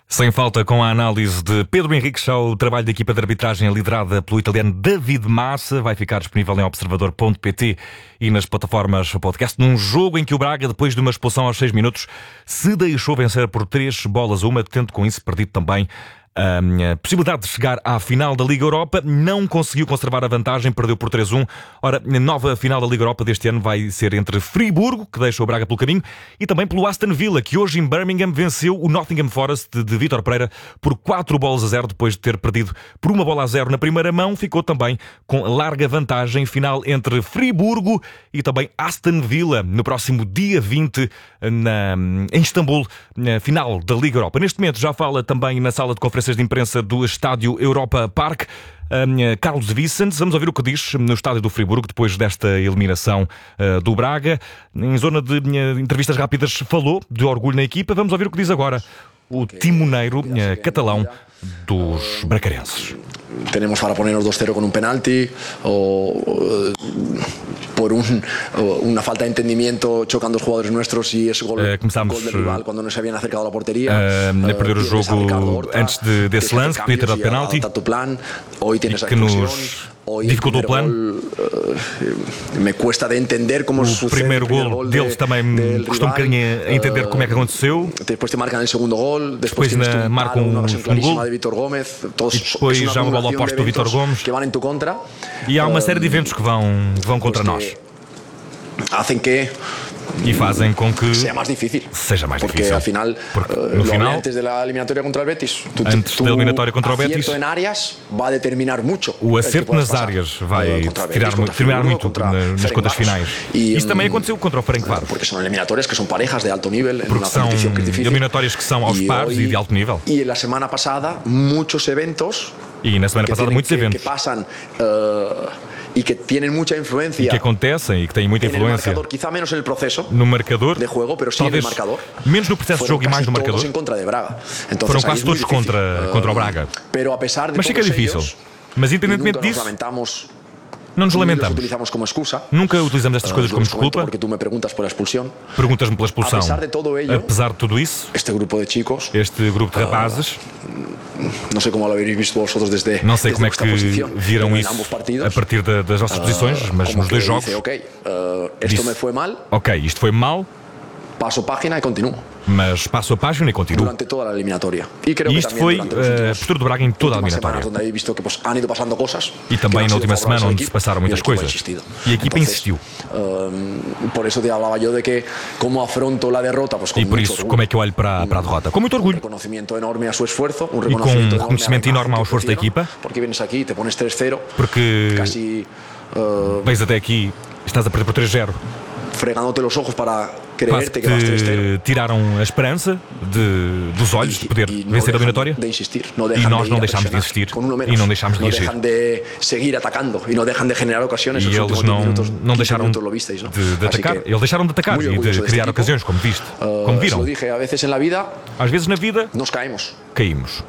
Sem falta, com a análise de Pedro Henriques ao trabalho da equipa de arbitragem liderada pelo italiano David Massa, vai ficar disponível em observador.pt e nas plataformas podcast, num jogo em que o Braga, depois de uma expulsão aos 6 minutos, se deixou vencer por 3-1, tendo com isso perdido também a possibilidade de chegar à final da Liga Europa. Não conseguiu conservar a vantagem, perdeu por 3-1. Ora, a nova final da Liga Europa deste ano vai ser entre Friburgo, que deixa o Braga pelo caminho, e também pelo Aston Villa, que hoje em Birmingham venceu o Nottingham Forest de Vítor Pereira por 4-0, depois de ter perdido por 1-0 na primeira mão. Ficou também com larga vantagem final entre Friburgo e também Aston Villa no próximo dia 20 em Istambul, na final da Liga Europa. Neste momento já fala também na sala de conferências de imprensa do estádio Europa Park Carlos Vicens. Vamos ouvir o que diz no estádio do Friburgo depois desta eliminação do Braga. Em zona de entrevistas rápidas falou de orgulho na equipa. Vamos ouvir o que diz agora o timoneiro catalão dos bracarenses. Tenemos para ponernos 2-0 con un penalti o por una falta de entendimiento chocan dos jugadores nuestros y es gol del rival cuando no se habían acercado a la portería. A perder o jogo antes desse lance que podia ter dado penalti e que nos dificultou o plano. Me cuesta de entender como o primeiro gol deles também me custou um bocadinho a entender como é que aconteceu. Depois te marcan el segundo gol, depois marcam um segundo gol de Vítor Gómez, e depois já uma bola oposta do Vítor Gomes, que vão em tu contra. E há uma série de eventos que vão contra nós. E fazem com que seja mais difícil. Porque no final, antes da eliminatória contra o Betis, vai determinar muito. O acerto nas áreas vai determinar muito nas contas finais. Isso também aconteceu contra o Ferencváros. Porque são eliminatórias que são parejas de alto nível, porque são eliminatórias que são aos pares e de alto nível. E na semana passada, muitos eventos. E na semana passada, muitos eventos que passam e que têm muita influência, e que acontecem e que têm muita influência marcador, quizá menos no processo no marcador de jogo, pero sí talvez no marcador, menos no processo de jogo e mais no marcador. Foram quase todos contra o Braga. Mas fica difícil. Mas independentemente disso, não nos lamentamos. Nunca utilizamos estas coisas como desculpa. Perguntas-me pela expulsão. Apesar de tudo isso, este grupo de rapazes, não sei como lo habéis visto vosotros desde. Não sei como é que viram isso a partir das nossas posições, mas nos dois jogos. Ok, isto foi mal. Passo página e continuo. Mas passo a página e continuo. Durante toda a eliminatória. E isto foi a postura do Braga em toda a eliminatória. E também na última semana, onde se passaram muitas coisas. E a equipa insistiu. Por isso te falava eu de que como afronto a derrota, e por isso, como é que eu olho para a derrota? Com muito orgulho. E com um reconhecimento enorme ao esforço da equipa. Porque vens até aqui, estás a perder por 3-0. Fregándote los ojos para creerte que vas 3-0. Tiraram a esperança dos olhos de poder vencer a eliminatória. E nós não deixámos de insistir e não deixámos de reagir. E eles não deixaram de atacar. Eles deixaram de atacar e de criar ocasiões, como viste, como viram. Às vezes na vida caímos.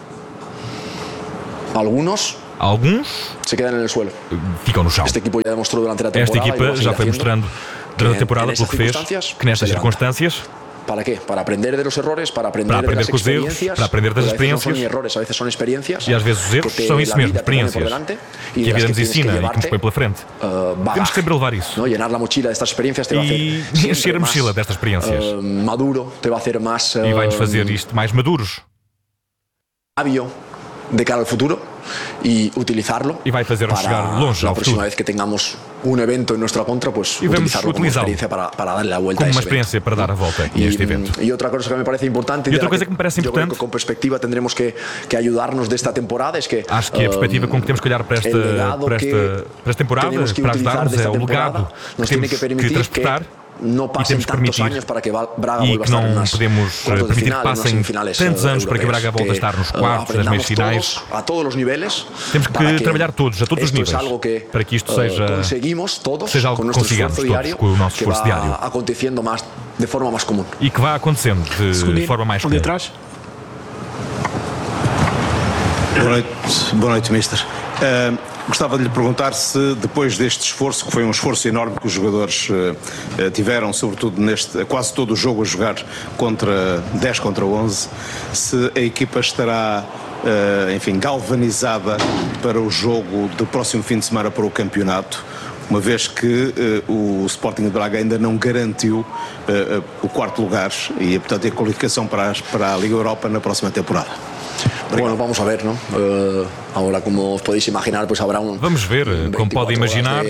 Alguns ficam no chão. Esta equipa já foi mostrando durante a temporada pelo que fez, que nestas circunstâncias. ¿Para quê? Para aprender de los errores, para aprender com os erros, para aprender das experiências. E às vezes os erros são isso mesmo, experiências. Que a vida nos ensina e que nos põe pela frente. Temos que sempre levar isso. E encher a mochila destas experiências. E vai-nos fazer isto mais maduros. De cara ao futuro e utilizá-lo e vai fazer-nos chegar longe ao futuro. Vez que tenhamos evento em nossa contra, pues e vamos utilizá-lo para dar a volta como uma experiência para dar a volta a este evento. E outra coisa que me parece importante, com perspectiva tendremos que ajudar-nos desta temporada, acho que a perspectiva com que temos que olhar para esta temporada, para ajudar-nos, é o legado que temos que transportar. Não passem tantos anos para que Braga e que não podemos permitir que passem tantos anos para que Braga volte a estar nos quartos, nas meias finais. Temos que trabalhar todos, a todos os níveis, para que isto seja algo que consigamos todos com o nosso esforço diário e que vá acontecendo de forma mais comum. Boa noite, Mister. Gostava de lhe perguntar se depois deste esforço, que foi um esforço enorme que os jogadores tiveram, sobretudo neste quase todo o jogo a jogar 10 contra 11, se a equipa estará galvanizada para o jogo do próximo fim de semana para o campeonato, uma vez que o Sporting de Braga ainda não garantiu o quarto lugar e, portanto, a qualificação para a Liga Europa na próxima temporada. Bueno, vamos a ver, ¿no? Ahora, como os podéis imaginar, pues habrá Vamos ver, como podem imaginar,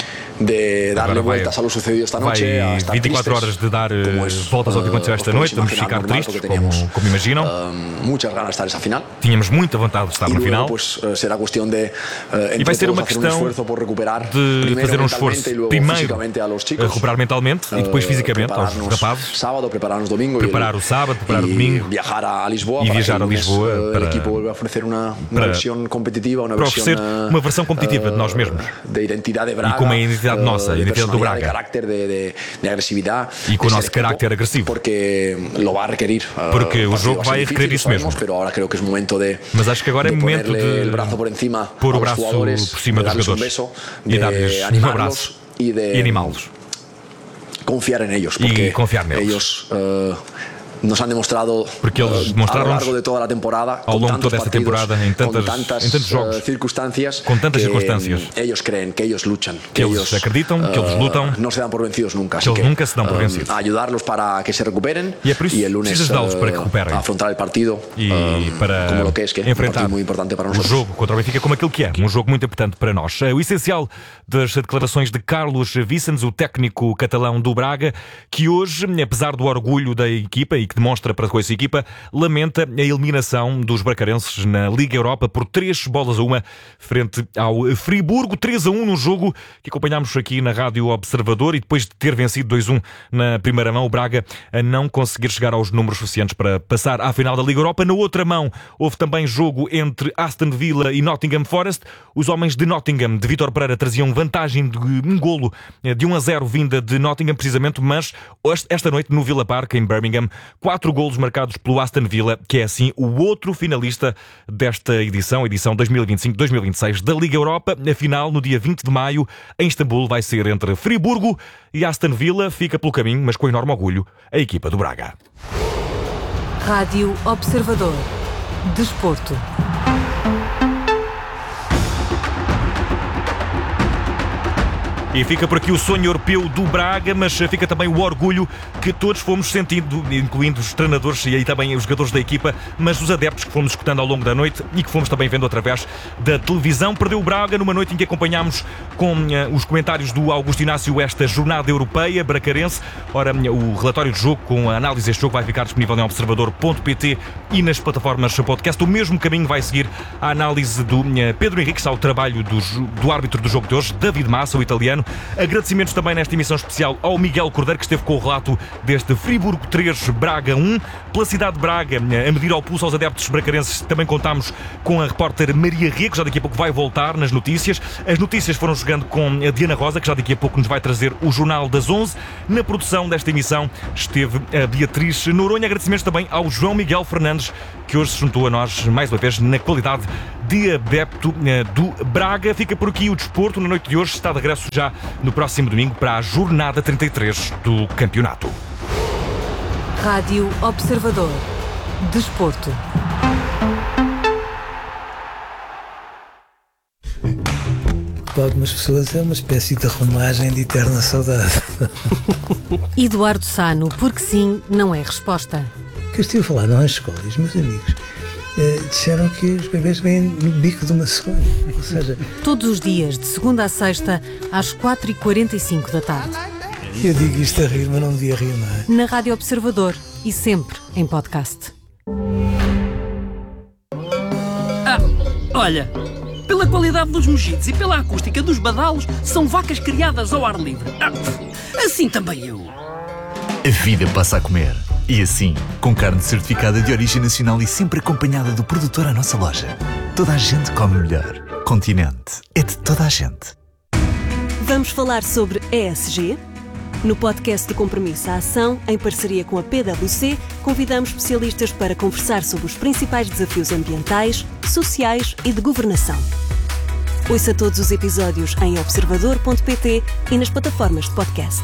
de darle vueltas a lo sucedido esta noche, a estar 24 horas de dar voltas ao que aconteceu esta noite. Vamos ficar tristes, como imaginam. Muchas ganas de estar essa final. Tínhamos muita vontade de estar na final. Pues, será questão de e vai ser uma questão de fazer um esforço primeiro a recuperar mentalmente e depois fisicamente aos rapazes. Preparar o sábado, preparar o domingo e viajar a Lisboa para oferecer uma versão competitiva, para oferecer uma versão competitiva de nós mesmos e com uma identidade nossa, a identidade do Braga, de carácter, de agressividade e com o nosso carácter agressivo, porque lo vai requerir, porque o jogo vai requerer isso mesmo. Mas acho que agora é momento de pôr o braço por cima dos jogadores e dar-lhes um abraço e animá-los, confiar en ellos, porque ellos nos han demostrado porque eles demonstraram ao longo de toda a temporada, ao longo de toda esta temporada, em tantos jogos, circunstâncias, com tantas circunstâncias, eles creem, que eles lutam, que eles acreditam, que eles lutam, não se dão por vencidos nunca, que eles nunca se dão por vencidos. Ajudá-los para que se recuperem e é por isso que precisas ajudá-los para que recuperem afrontar o partido e para como lo que es, enfrentar muito importante para nós. O jogo contra o Benfica como aquilo que é, um jogo muito importante para nós. O essencial das declarações de Carlos Vicens, o técnico catalão do Braga, que hoje, apesar do orgulho da equipa e que demonstra para com essa equipa, lamenta a eliminação dos bracarenses na Liga Europa por 3-1 frente ao Friburgo, 3-1 no jogo que acompanhámos aqui na Rádio Observador, e depois de ter vencido 2-1 na primeira mão, o Braga a não conseguir chegar aos números suficientes para passar à final da Liga Europa. Na outra mão, houve também jogo entre Aston Villa e Nottingham Forest. Os homens de Nottingham, de Vítor Pereira, traziam vantagem de um golo de 1-0 vinda de Nottingham, precisamente, mas esta noite no Villa Park, em Birmingham, 4 golos marcados pelo Aston Villa, que é assim o outro finalista desta edição 2025-2026 da Liga Europa. A final, no dia 20 de maio, em Istambul, vai ser entre Friburgo e Aston Villa. Fica pelo caminho, mas com enorme orgulho, a equipa do Braga. Rádio Observador. Desporto. E fica por aqui o sonho europeu do Braga, mas fica também o orgulho que todos fomos sentindo, incluindo os treinadores e aí também os jogadores da equipa, mas os adeptos que fomos escutando ao longo da noite e que fomos também vendo através da televisão. Perdeu o Braga numa noite em que acompanhámos com os comentários do Augusto Inácio esta jornada europeia bracarense. Ora, o relatório de jogo com a análise deste jogo vai ficar disponível em observador.pt e nas plataformas podcast. O mesmo caminho vai seguir a análise do Pedro Henrique, ao trabalho do árbitro do jogo de hoje, David Massa, o italiano. Agradecimentos também nesta emissão especial ao Miguel Cordeiro, que esteve com o relato deste Friburgo 3, Braga 1. Pela cidade de Braga, a medir ao pulso aos adeptos bracarenses, também contámos com a repórter Maria Rego, que já daqui a pouco vai voltar nas notícias. As notícias foram jogando com a Diana Rosa, que já daqui a pouco nos vai trazer o Jornal das 11. Na produção desta emissão esteve a Beatriz Noronha. Agradecimentos também ao João Miguel Fernandes, que hoje se juntou a nós mais uma vez na qualidade de adepto do Braga. Fica por aqui o desporto. Na noite de hoje está de regresso já no próximo domingo para a jornada 33 do campeonato. Rádio Observador. Desporto. Para algumas pessoas é uma espécie de romagem de eterna saudade. Eduardo Sano, porque sim, não é resposta. O que eu estive a falar nas escolas, meus amigos, disseram que os bebês vêm no bico de uma cegonha. Ou seja, todos os dias, de segunda a sexta, às 4h45 da tarde. Eu digo isto a rir, mas não devia rir, não é? Na Rádio Observador e sempre em podcast. Olha, pela qualidade dos mojitos e pela acústica dos badalos, são vacas criadas ao ar livre. Assim também eu. A vida passa a comer. E assim, com carne certificada de origem nacional e sempre acompanhada do produtor à nossa loja. Toda a gente come melhor. Continente é de toda a gente. Vamos falar sobre ESG, No podcast do Compromisso à Ação, em parceria com a PwC, convidamos especialistas para conversar sobre os principais desafios ambientais, sociais e de governação. Ouça todos os episódios em observador.pt e nas plataformas de podcast.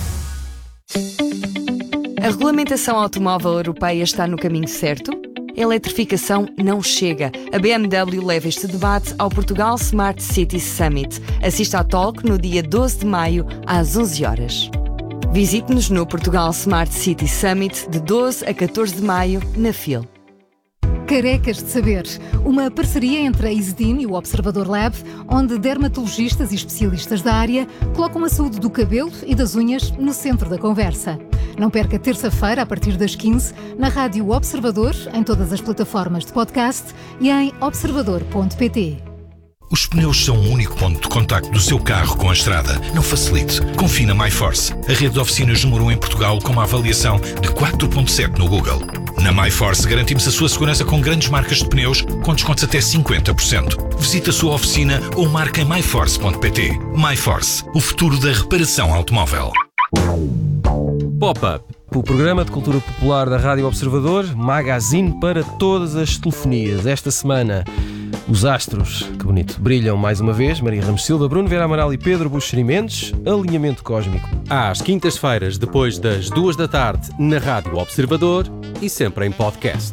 A regulamentação automóvel europeia está no caminho certo? A eletrificação não chega. A BMW leva este debate ao Portugal Smart City Summit. Assista ao talk no dia 12 de maio, às 11 horas. Visite-nos no Portugal Smart City Summit de 12 a 14 de maio, na FIL. Carecas de Saber, uma parceria entre a Isdin e o Observador Lab, onde dermatologistas e especialistas da área colocam a saúde do cabelo e das unhas no centro da conversa. Não perca terça-feira, a partir das 15, na Rádio Observador, em todas as plataformas de podcast e em observador.pt. Os pneus são o único ponto de contacto do seu carro com a estrada. Não facilite. Confie na MyForce, a rede de oficinas número 1 em Portugal com uma avaliação de 4.7 no Google. Na MyForce garantimos a sua segurança com grandes marcas de pneus com descontos até 50%. Visite a sua oficina ou marque em myforce.pt. MyForce, o futuro da reparação automóvel. Pop-up, o programa de cultura popular da Rádio Observador, magazine para todas as telefonias. Esta semana, os astros, que bonito, brilham mais uma vez. Maria Ramos Silva, Bruno Vera Amaral e Pedro Buxeri Mendes. Alinhamento cósmico. Às quintas-feiras, depois das 2 da tarde, na Rádio Observador e sempre em podcast.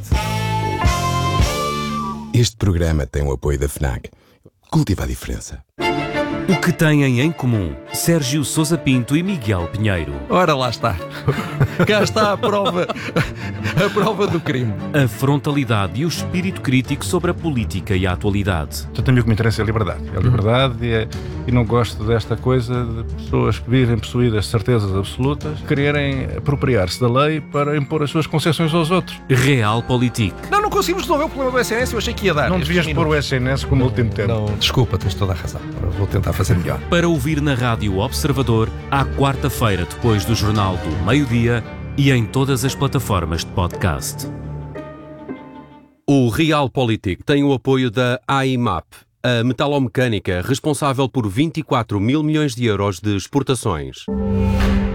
Este programa tem o apoio da FNAC. Cultiva a diferença. O que têm em comum Sérgio Sousa Pinto e Miguel Pinheiro? Ora, lá está. Cá está a prova do crime. A frontalidade e o espírito crítico sobre a política e a atualidade. Portanto, a mim o que me interessa é a liberdade. É a liberdade e não gosto desta coisa de pessoas que vivem possuídas de certezas absolutas, quererem apropriar-se da lei para impor as suas concessões aos outros. Realpolitik. Não conseguimos resolver o problema do SNS, eu achei que ia dar. Não devias pôr o SNS como último tempo. Não, desculpa, tens toda a razão. Vou tentar fazer melhor. Para ouvir na Rádio Observador, à quarta-feira depois do Jornal do Meio-Dia e em todas as plataformas de podcast. O Realpolitik tem o apoio da AIMAP, a metalomecânica responsável por 24 mil milhões de euros de exportações.